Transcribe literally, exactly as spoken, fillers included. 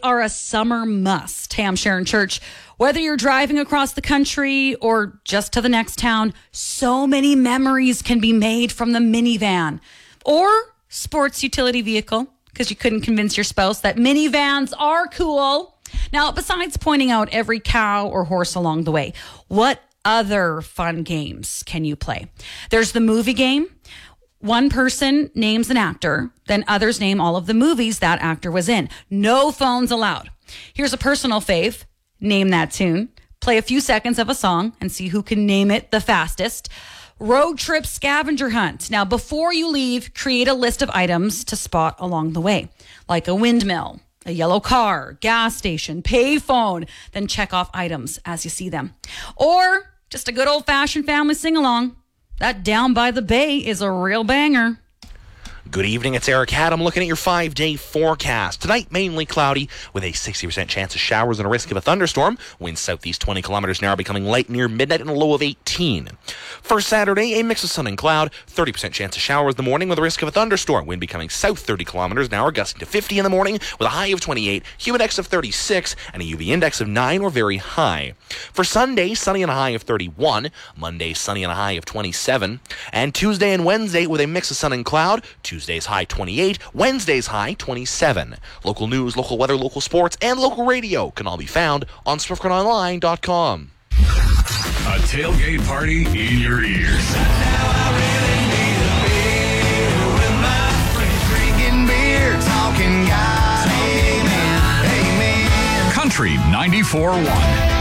are a summer must. Hey, I'm Sharon Church. Whether you're driving across the country or just to the next town, so many memories can be made from the minivan or sports utility vehicle, because you couldn't convince your spouse that minivans are cool. Now, besides pointing out every cow or horse along the way, what other fun games can you play? There's the movie game. One person names an actor, then others name all of the movies that actor was in. No phones allowed. Here's a personal fave. Name that tune. Play a few seconds of a song and see who can name it the fastest. Road trip scavenger hunt. Now, before you leave, create a list of items to spot along the way, like a windmill, a yellow car, gas station, payphone. Then check off items as you see them. Or just a good old-fashioned family sing-along. That Down by the Bay is a real banger. Good evening, it's Eric Haddam looking at your five-day forecast. Tonight, mainly cloudy with a sixty percent chance of showers and a risk of a thunderstorm. Winds southeast twenty kilometers an hour, becoming light near midnight and a low of eighteen. For Saturday, a mix of sun and cloud, thirty percent chance of showers in the morning with a risk of a thunderstorm. Wind becoming south thirty kilometers an hour, gusting to fifty in the morning with a high of twenty-eight, humidex of thirty-six, and a U V index of nine or very high. For Sunday, sunny and a high of thirty-one. Monday, sunny and a high of twenty-seven. And Tuesday and Wednesday with a mix of sun and cloud. Tuesday's high twenty-eight, Wednesday's high twenty-seven. Local news, local weather, local sports, and local radio can all be found on swift current online dot com. A tailgate party in your ears. Country ninety-four point one.